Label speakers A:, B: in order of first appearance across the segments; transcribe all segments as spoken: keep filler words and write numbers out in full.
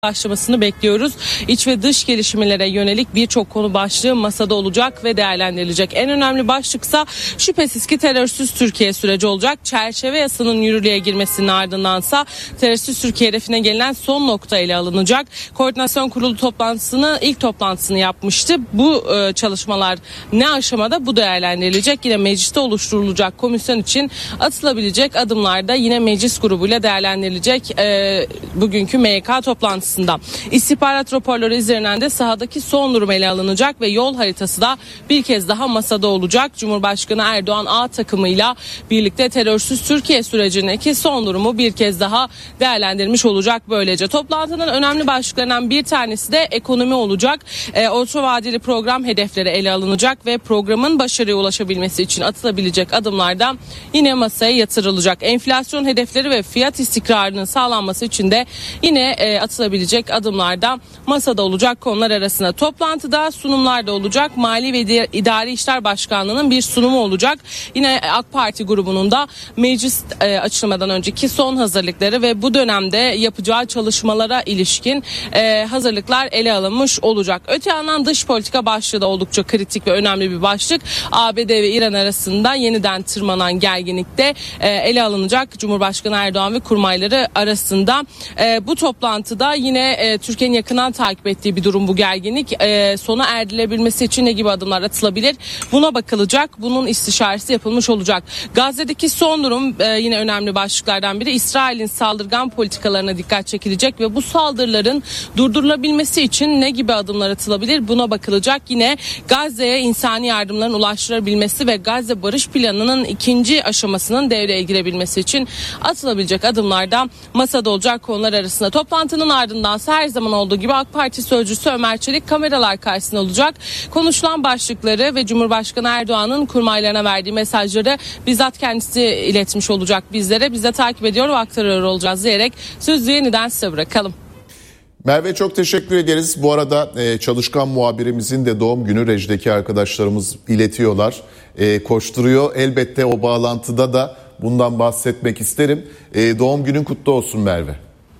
A: başlamasını bekliyoruz. İç ve dış gelişmelere yönelik birçok konu başlığı masada olacak ve değerlendirilecek. En önemli başlıksa şüphesiz ki terörsüz Türkiye süreci olacak. Çerçeve yasanın yürürlüğe girmesinin ardındansa terörsüz Türkiye hedefine gelinen son nokta ele alınacak. Koordinasyon Kurulu toplantısını ilk toplantısını yapmıştı. Bu e, çalışmalar ne aşamada, bu değerlendirilecek. Yine mecliste oluşturulacak komisyon için atılabilecek adımlar da yine meclis grubuyla değerlendirilecek e, bugünkü M Y K toplantısı. İstihbarat raporları üzerinden de sahadaki son durum ele alınacak ve yol haritası da bir kez daha masada olacak. Cumhurbaşkanı Erdoğan A takımıyla birlikte terörsüz Türkiye sürecindeki son durumu bir kez daha değerlendirmiş olacak böylece. Toplantının önemli başlıklarından bir tanesi de ekonomi olacak. E, orta vadeli program hedefleri ele alınacak ve programın başarıya ulaşabilmesi için atılabilecek adımlar da yine masaya yatırılacak. Enflasyon hedefleri ve fiyat istikrarının sağlanması için de yine e, atılabilecek adımlarda masada olacak konular arasında. Toplantıda sunumlar da olacak. Mali ve İdari İşler Başkanlığı'nın bir sunumu olacak. Yine AK Parti grubunun da meclis e, açılmadan önceki son hazırlıkları ve bu dönemde yapacağı çalışmalara ilişkin e, hazırlıklar ele alınmış olacak. Öte yandan dış politika başlığı da oldukça kritik ve önemli bir başlık. A B D ve İran arasında yeniden tırmanan gerginlikte e, ele alınacak. Cumhurbaşkanı Erdoğan ve kurmayları arasında e, bu toplantıda yine Yine e, Türkiye'nin yakından takip ettiği bir durum bu gerginlik. E, sona erdirilebilmesi için ne gibi adımlar atılabilir? Buna bakılacak. Bunun istişaresi yapılmış olacak. Gazze'deki son durum e, yine önemli başlıklardan biri. İsrail'in saldırgan politikalarına dikkat çekilecek ve bu saldırıların durdurulabilmesi için ne gibi adımlar atılabilir? Buna bakılacak. Yine Gazze'ye insani yardımların ulaştırılabilmesi ve Gazze Barış Planı'nın ikinci aşamasının devreye girebilmesi için atılabilecek adımlar da masada olacak konular arasında. Toplantının ardından her zaman olduğu gibi AK Parti sözcüsü Ömer Çelik kameralar karşısında olacak. Konuşulan başlıkları ve Cumhurbaşkanı Erdoğan'ın kurmaylarına verdiği mesajları bizzat kendisi iletmiş olacak bizlere. Biz de takip ediyor ve aktarıyor olacağız diyerek sözü yeniden size bırakalım.
B: Merve, çok teşekkür ederiz. Bu arada e, çalışkan muhabirimizin de doğum günü, rejideki arkadaşlarımız iletiyorlar. E, koşturuyor. Elbette o bağlantıda da bundan bahsetmek isterim. E, doğum günün kutlu olsun Merve.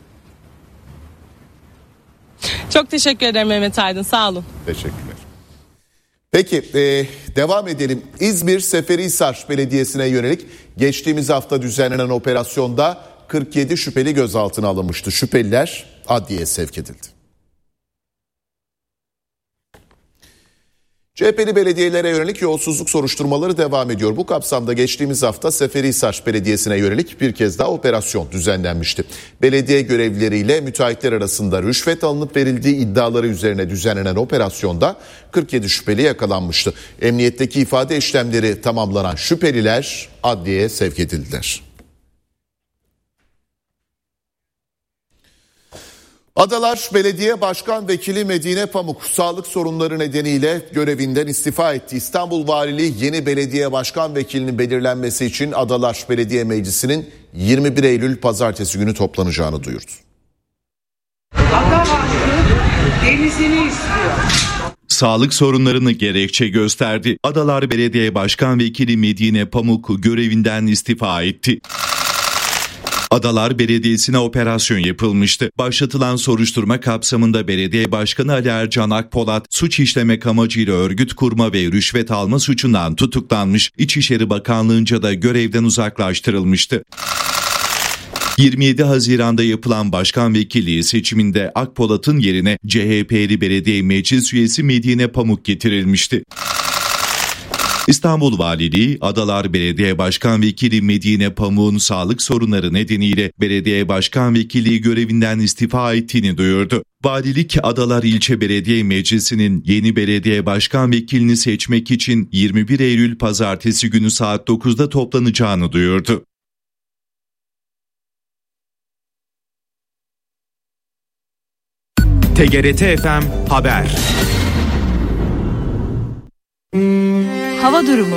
A: Çok teşekkür ederim Mehmet Aydın, sağ olun.
B: Teşekkürler. Peki e, devam edelim. İzmir Seferihisar Belediyesi'ne yönelik geçtiğimiz hafta düzenlenen operasyonda kırk yedi şüpheli gözaltına alınmıştı. Şüpheliler adliyeye sevk edildi. C H P'li belediyelere yönelik yolsuzluk soruşturmaları devam ediyor. Bu kapsamda geçtiğimiz hafta Seferihisar Belediyesi'ne yönelik bir kez daha operasyon düzenlenmişti. Belediye görevlileriyle müteahhitler arasında rüşvet alınıp verildiği iddiaları üzerine düzenlenen operasyonda kırk yedi şüpheli yakalanmıştı. Emniyetteki ifade işlemleri tamamlanan şüpheliler adliyeye sevk edildiler. Adalar Belediye Başkan Vekili Medine Pamuk sağlık sorunları nedeniyle görevinden istifa etti. İstanbul Valiliği yeni belediye başkan vekilinin belirlenmesi için Adalar Belediye Meclisi'nin yirmi bir Eylül Pazartesi günü toplanacağını duyurdu.
C: Ada denizini istiyor.
D: Sağlık sorunlarını gerekçe gösterdi. Adalar Belediye Başkan Vekili Medine Pamuk görevinden istifa etti. Adalar Belediyesi'ne operasyon yapılmıştı. Başlatılan soruşturma kapsamında Belediye Başkanı Ali Ercan Akpolat suç işlemek amacıyla örgüt kurma ve rüşvet alma suçundan tutuklanmış. İçişleri Bakanlığı'nca da görevden uzaklaştırılmıştı. yirmi yedi Haziran'da yapılan başkan vekilliği seçiminde Akpolat'ın yerine C H P'li belediye meclis üyesi Medine Pamuk getirilmişti. İstanbul Valiliği, Adalar Belediye Başkan Vekili Medine Pamuk'un sağlık sorunları nedeniyle belediye başkan vekilliği görevinden istifa ettiğini duyurdu. Valilik, Adalar İlçe Belediye Meclisi'nin yeni belediye başkan vekilini seçmek için yirmi bir Eylül Pazartesi günü saat dokuzda toplanacağını duyurdu.
E: T G R T F M Haber.
F: Hava durumu.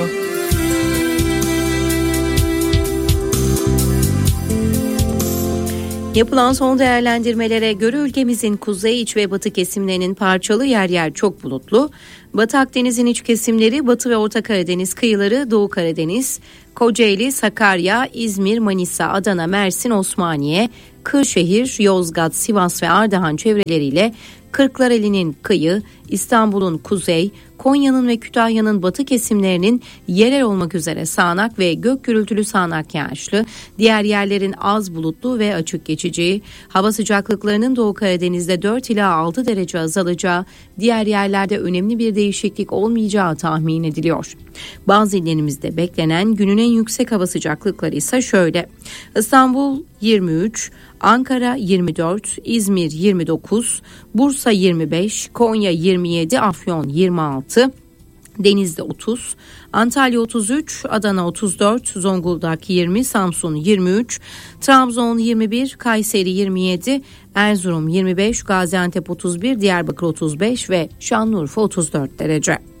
F: Yapılan son değerlendirmelere göre ülkemizin kuzey, iç ve batı kesimlerinin parçalı yer yer çok bulutlu, Batı Akdeniz'in iç kesimleri, Batı ve Orta Karadeniz kıyıları, Doğu Karadeniz, Kocaeli, Sakarya, İzmir, Manisa, Adana, Mersin, Osmaniye, Kırşehir, Yozgat, Sivas ve Ardahan çevreleriyle Kırklareli'nin kıyı, İstanbul'un kuzey, Konya'nın ve Kütahya'nın batı kesimlerinin yerel olmak üzere sağanak ve gök gürültülü sağanak yağışlı, diğer yerlerin az bulutlu ve açık geçeceği, hava sıcaklıklarının Doğu Karadeniz'de dört ila altı derece azalacağı, diğer yerlerde önemli bir değişiklik olmayacağı tahmin ediliyor. Bazı illerimizde beklenen günün en yüksek hava sıcaklıkları ise şöyle: İstanbul yirmi üç, Ankara yirmi dört, İzmir yirmi dokuz, Bursa yirmi beş, Konya yirmi yedi, Afyon yirmi altı, Denizli otuz, Antalya otuz üç, Adana otuz dört, Zonguldak yirmi, Samsun yirmi üç, Trabzon yirmi bir, Kayseri yirmi yedi, Erzurum yirmi beş, Gaziantep otuz bir, Diyarbakır otuz beş ve Şanlıurfa otuz dört derece.